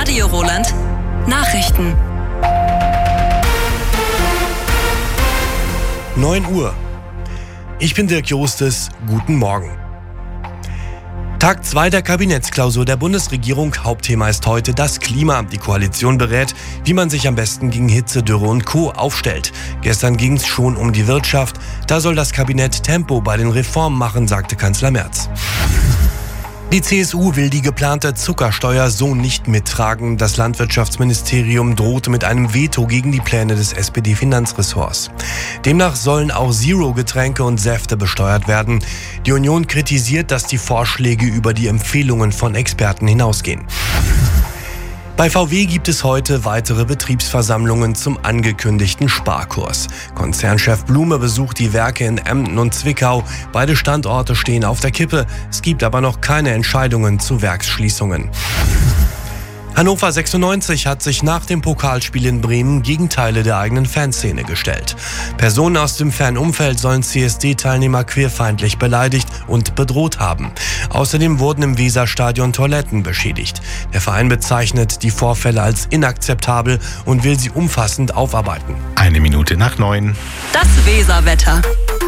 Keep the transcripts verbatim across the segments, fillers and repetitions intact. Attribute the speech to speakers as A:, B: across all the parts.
A: Radio Roland. Nachrichten.
B: neun Uhr. Ich bin Dirk Jostes. Guten Morgen. Tag zwei der Kabinettsklausur der Bundesregierung. Hauptthema ist heute das Klima. Die Koalition berät, wie man sich am besten gegen Hitze, Dürre und Co. aufstellt. Gestern ging es schon um die Wirtschaft. Da soll das Kabinett Tempo bei den Reformen machen, sagte Kanzler Merz. Die C S U will die geplante Zuckersteuer so nicht mittragen. Das Landwirtschaftsministerium drohte mit einem Veto gegen die Pläne des S P D-Finanzressorts. Demnach sollen auch Zero-Getränke und Säfte besteuert werden. Die Union kritisiert, dass die Vorschläge über die Empfehlungen von Experten hinausgehen. Bei V W gibt es heute weitere Betriebsversammlungen zum angekündigten Sparkurs. Konzernchef Blume besucht die Werke in Emden und Zwickau. Beide Standorte stehen auf der Kippe. Es gibt aber noch keine Entscheidungen zu Werksschließungen. Hannover sechsundneunzig hat sich nach dem Pokalspiel in Bremen gegen Teile der eigenen Fanszene gestellt. Personen aus dem Fanumfeld sollen C S D-Teilnehmer queerfeindlich beleidigt und bedroht haben. Außerdem wurden im Weserstadion Toiletten beschädigt. Der Verein bezeichnet die Vorfälle als inakzeptabel und will sie umfassend aufarbeiten.
C: Eine Minute nach neun.
A: Das Weserwetter.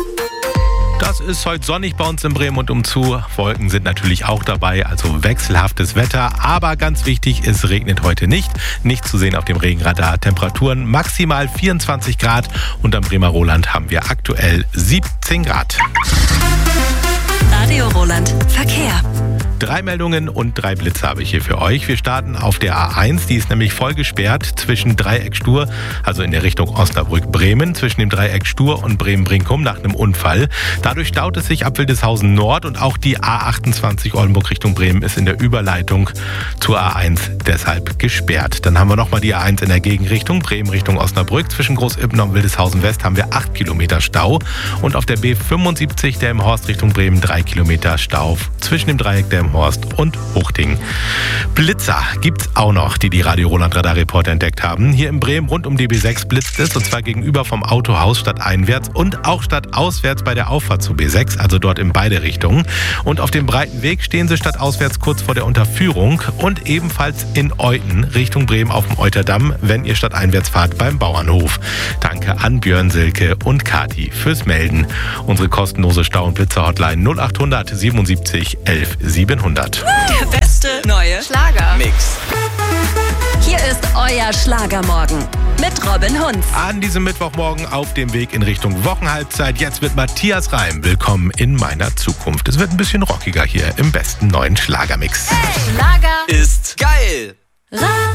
C: Das ist heute sonnig bei uns in Bremen und umzu. Wolken sind natürlich auch dabei, also wechselhaftes Wetter. Aber ganz wichtig, es regnet heute nicht. Nicht zu sehen auf dem Regenradar. Temperaturen maximal vierundzwanzig Grad und am Bremer Roland haben wir aktuell siebzehn Grad.
A: Radio Roland. Verkehr.
C: Drei Meldungen und drei Blitze habe ich hier für euch. Wir starten auf der A eins, die ist nämlich voll gesperrt zwischen Dreieck Stur, also in der Richtung Osnabrück-Bremen, zwischen dem Dreieck Stur und Bremen-Brinkum nach einem Unfall. Dadurch staut es sich ab Wildeshausen Nord und auch die A achtundzwanzig Oldenburg Richtung Bremen ist in der Überleitung zur A eins deshalb gesperrt. Dann haben wir nochmal die A eins in der Gegenrichtung, Bremen Richtung Osnabrück. Zwischen Großippenau und Wildeshausen West haben wir acht Kilometer Stau und auf der B fünfundsiebzig der im Horst Richtung Bremen drei Kilometer Stau zwischen dem Dreieck der im Horst und Huchting. Blitzer gibt's auch noch, die die Radio Roland Radarreporter entdeckt haben. Hier in Bremen rund um die B sechs blitzt es und zwar gegenüber vom Autohaus stadteinwärts und auch stadtauswärts bei der Auffahrt zu B sechs, also dort in beide Richtungen. Und auf dem breiten Weg stehen sie stadtauswärts kurz vor der Unterführung und ebenfalls in Euten Richtung Bremen auf dem Euterdamm, wenn ihr stadteinwärts fahrt beim Bauernhof. Danke an Björn, Silke und Kati fürs Melden. Unsere kostenlose Stau- und Blitzer-Hotline null achthundert siebenundsiebzig elf siebenhundert.
A: Der beste neue
D: Schlagermix.
A: Hier ist euer Schlagermorgen mit Robin Hunz.
C: An diesem Mittwochmorgen auf dem Weg in Richtung Wochenhalbzeit. Jetzt wird Matthias Reim. Willkommen in meiner Zukunft. Es wird ein bisschen rockiger hier im besten neuen Schlagermix.
A: Hey, Schlager
D: Ist